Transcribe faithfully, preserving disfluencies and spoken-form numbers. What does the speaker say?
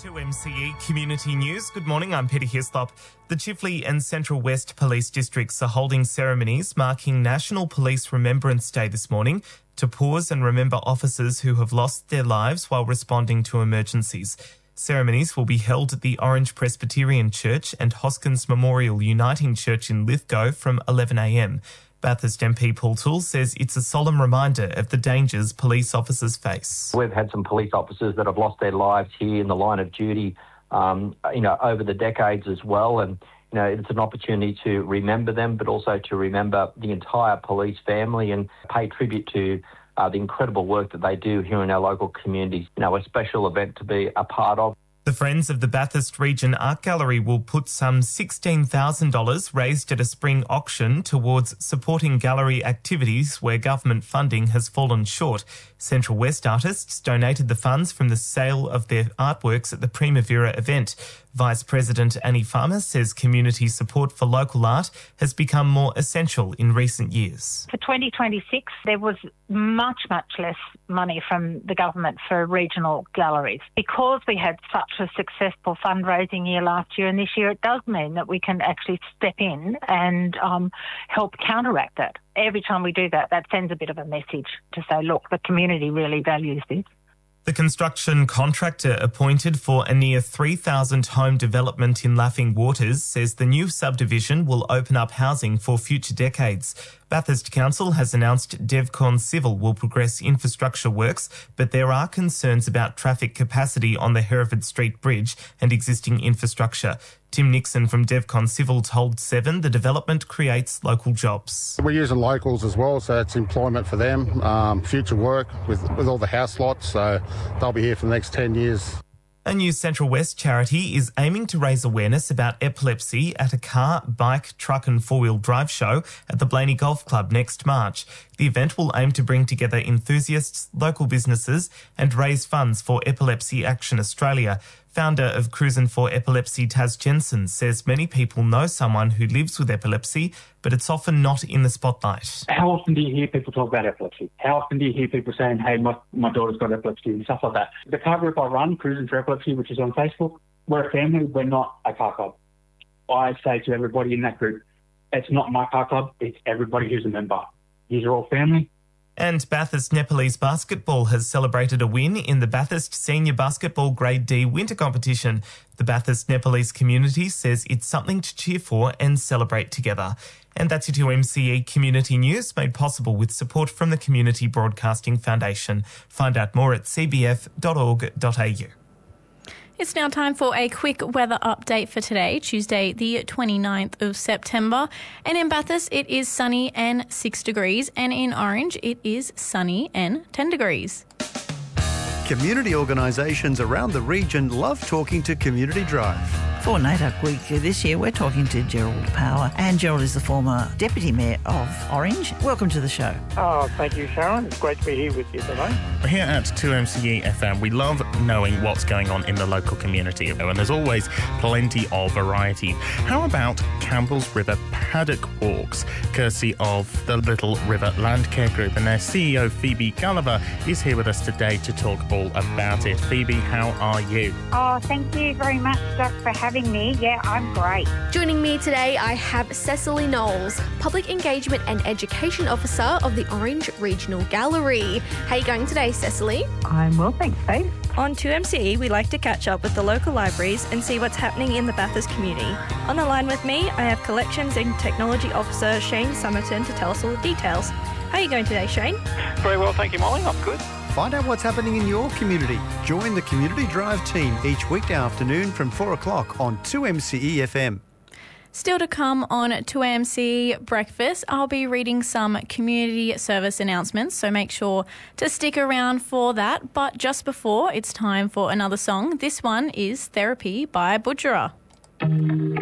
two M C E Community News. Good morning, I'm Peter Hislop. The Chifley and Central West Police Districts are holding ceremonies marking National Police Remembrance Day this morning to pause and remember officers who have lost their lives while responding to emergencies. Ceremonies will be held at the Orange Presbyterian Church and Hoskins Memorial Uniting Church in Lithgow from eleven a m. Bathurst M P Paul Toole says it's a solemn reminder of the dangers police officers face. We've had some police officers that have lost their lives here in the line of duty, um, you know, over the decades as well. And, you know, it's an opportunity to remember them, but also to remember the entire police family and pay tribute to uh, the incredible work that they do here in our local communities. You know, a special event to be a part of. The Friends of the Bathurst Region Art Gallery will put some sixteen thousand dollars raised at a spring auction towards supporting gallery activities where government funding has fallen short. Central West artists donated the funds from the sale of their artworks at the Primavera event. Vice President Annie Farmer says community support for local art has become more essential in recent years. For twenty twenty-six, there was much, much less money from the government for regional galleries. Because we had such a successful fundraising year last year and this year, it does mean that we can actually step in and um, help counteract that. Every time we do that, that sends a bit of a message to say, look, the community really values this. The construction contractor appointed for a near three thousand home development in Laughing Waters says the new subdivision will open up housing for future decades. Bathurst Council has announced Devcon Civil will progress infrastructure works, but there are concerns about traffic capacity on the Hereford Street Bridge and existing infrastructure. Tim Nixon from Devcon Civil told Seven the development creates local jobs. We're using locals as well, so it's employment for them, um, future work with, with all the house lots, so they'll be here for the next ten years. A new Central West charity is aiming to raise awareness about epilepsy at a car, bike, truck and four-wheel drive show at the Blaney Golf Club next March. The event will aim to bring together enthusiasts, local businesses and raise funds for Epilepsy Action Australia. Founder of Cruisin' for Epilepsy, Taz Jensen, says many people know someone who lives with epilepsy, but it's often not in the spotlight. How often do you hear people talk about epilepsy? How often do you hear people saying, hey, my, my daughter's got epilepsy and stuff like that? The car group I run, Cruisin' for Epilepsy, which is on Facebook, we're a family, we're not a car club. I say to everybody in that group, it's not my car club, it's everybody who's a member. These are all family. And Bathurst Nepalese Basketball has celebrated a win in the Bathurst Senior Basketball Grade D Winter Competition. The Bathurst Nepalese community says it's something to cheer for and celebrate together. And that's your two M C E Community News, made possible with support from the Community Broadcasting Foundation. Find out more at c b f dot org dot a u. It's now time for a quick weather update for today, Tuesday the twenty-ninth of September. And in Bathurst, it is sunny and six degrees. And in Orange, it is sunny and ten degrees. Community organisations around the region love talking to Community Drive. For NAIDOC Week this year, we're talking to Gerald Power, and Gerald is the former Deputy Mayor of Orange. Welcome to the show. Oh, thank you, Sharon. It's great to be here with you today. Here at two M C E F M, we love knowing what's going on in the local community, and there's always plenty of variety. How about Campbell's River Paddock Walks, courtesy of the Little River Landcare Group, and their C E O, Phoebe Gulliver, is here with us today to talk all about it. Phoebe, how are you? Oh, thank you very much, Doc, for having me. Yeah, I'm great. Joining me today, I have Cecily Knowles, Public Engagement and Education Officer of the Orange Regional Gallery. How are you going today, Cecily? I'm well, thanks, Faith. On two M C E, we like to catch up with the local libraries and see what's happening in the Bathurst community. On the line with me, I have Collections and Technology Officer Shane Summerton to tell us all the details. How are you going today, Shane? Very well, thank you, Molly. I'm good. Find out what's happening in your community. Join the Community Drive team each weekday afternoon from four o'clock on two M C E F M. Still to come on two M C E Breakfast, I'll be reading some community service announcements, so make sure to stick around for that. But just before, it's time for another song. This one is Therapy by Budjerah.